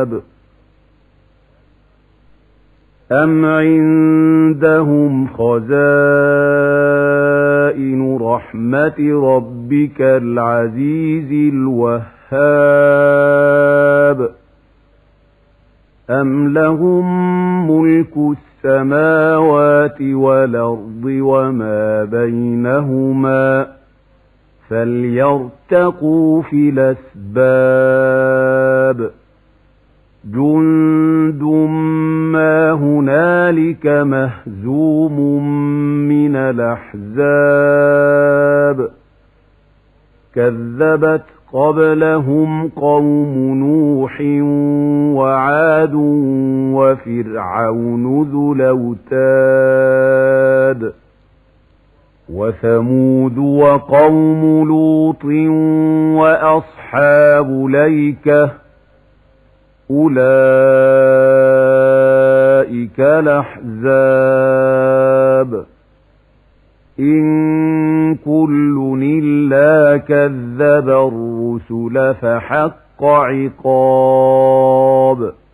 الْكِتَابِ أَمْ عِندَهُمْ خَزَائِنُ رَحْمَةِ رَبِّكَ الْعَزِيزِ الْوَهَّابِ أَمْ لَهُم مُّلْكُ السَّمَاوَاتِ وَالْأَرْضِ وَمَا بَيْنَهُمَا فَلْيَرْتَقُوا فِي الْأَسْبَابِ جُندٌ مَّا هُنَالِكَ مَهْزُومٌ مِّنَ الْأَحْزَابِ كَذَّبَتْ قَبْلَهُمْ قَوْمُ نُوحٍ وَعَادٌ وَفِرْعَوْنُ ذُو الْأَوْتَادِ وَثَمُودُ وَقَوْمُ لُوطٍ وَأَصْحَابُ الْأَيْكَةِ أُولَئِكَ الْأَحْزَابُ إِن كُلٌّ إِلَّا كَذَّبَ الرُّسُلَ فَحَقَّ عِقَابِ